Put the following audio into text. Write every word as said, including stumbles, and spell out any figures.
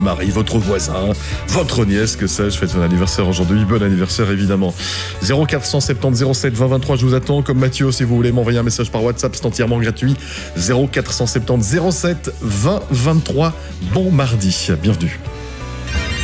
mari, votre voisin, votre nièce, que sais-je, fête son anniversaire aujourd'hui. Bon anniversaire, évidemment. zéro quatre cent soixante-dix zéro sept vingt vingt-trois, je vous attends. Comme Mathieu, si vous voulez m'envoyer un message par WhatsApp, c'est entièrement gratuit. zéro quatre cent soixante-dix zéro sept vingt vingt-trois. Bon mardi. Bienvenue.